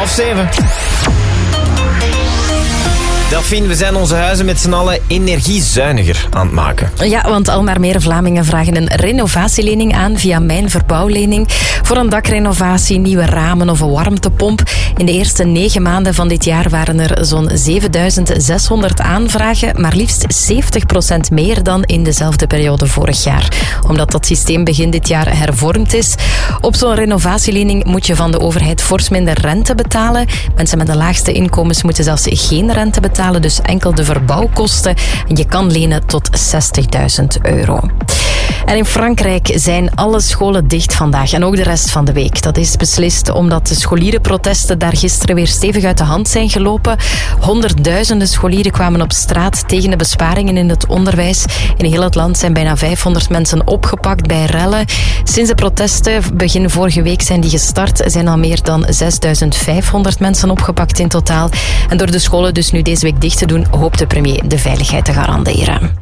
6:30. Delphine, we zijn onze huizen met z'n allen energiezuiniger aan het maken. Ja, want al maar meer Vlamingen vragen een renovatielening aan via Mijn Verbouwlening. Voor een dakrenovatie, nieuwe ramen of een warmtepomp. In de eerste 9 maanden van dit jaar waren er zo'n 7600 aanvragen, maar liefst 70% meer dan in dezelfde periode vorig jaar. Omdat dat systeem begin dit jaar hervormd is. Op zo'n renovatielening moet je van de overheid fors minder rente betalen. Mensen met de laagste inkomens moeten zelfs geen rente betalen, dus enkel de verbouwkosten. En je kan lenen tot €60.000. En in Frankrijk zijn alle scholen dicht vandaag en ook de rest van de week. Dat is beslist omdat de scholierenprotesten daar gisteren weer stevig uit de hand zijn gelopen. Honderdduizenden scholieren kwamen op straat tegen de besparingen in het onderwijs. In heel het land zijn bijna 500 mensen opgepakt bij rellen. Sinds de protesten begin vorige week zijn die gestart, zijn al meer dan 6500 mensen opgepakt in totaal. En door de scholen dus nu deze week dicht te doen, hoopt de premier de veiligheid te garanderen.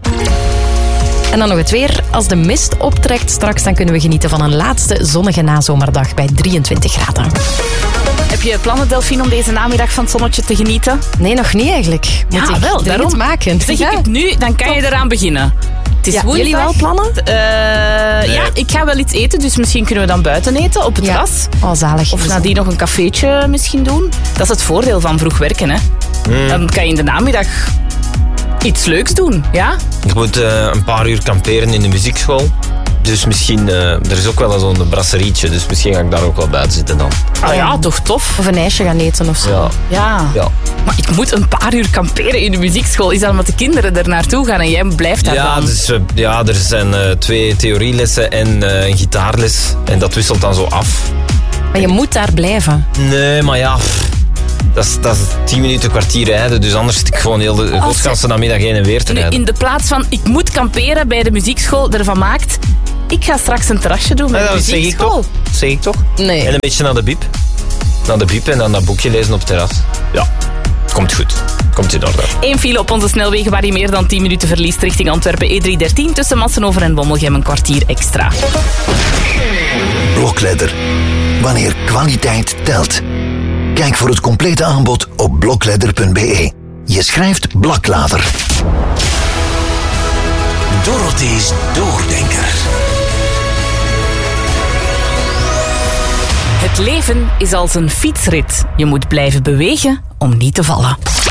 En dan nog het weer. Als de mist optrekt straks, dan kunnen we genieten van een laatste zonnige nazomerdag bij 23 graden. Heb je plannen, Delphine, om deze namiddag van het zonnetje te genieten? Nee, nog niet eigenlijk. Moet ik wel, daarom maken. Zeg ik het nu, dan kan je eraan beginnen. Het is woensdag. Jullie wel plannen? Nee. Ja, ik ga wel iets eten, dus misschien kunnen we dan buiten eten op het terras. Oh, zalig. Of nadien nog een cafeetje misschien doen. Dat is het voordeel van vroeg werken, hè. Dan kan je in de namiddag iets leuks doen, ja? Ik moet een paar uur kamperen in de muziekschool. Dus misschien, er is ook wel zo'n brasserietje, dus misschien ga ik daar ook wel buiten zitten dan. Ah ja, toch tof. Of een ijsje gaan eten of zo. Ja. Maar ik moet een paar uur kamperen in de muziekschool. Is dat omdat de kinderen er naartoe gaan en jij blijft daar dan? Dus, er zijn 2 theorielessen en een gitaarles. En dat wisselt dan zo af. Maar je moet daar blijven. Nee, maar ja... Dat is 10 minuten, kwartier rijden. Dus anders zit ik gewoon heel de godganse namiddag heen en weer te rijden. In de plaats van ik moet kamperen bij de muziekschool ervan maakt... Ik ga straks een terrasje doen met de muziekschool. Dat zeg ik toch? Nee. En een beetje naar de biep. Naar de biep en dan dat boekje lezen op het terras. Ja, komt goed. Komt in orde. 1 file op onze snelwegen waar je meer dan 10 minuten verliest richting Antwerpen. E313 tussen Massenover en Bommelgem een kwartier extra. Blokledder. Wanneer kwaliteit telt. Kijk voor het complete aanbod op blokledder.be. Je schrijft Blaklader. Dorothy's Doordenker. Het leven is als een fietsrit. Je moet blijven bewegen om niet te vallen.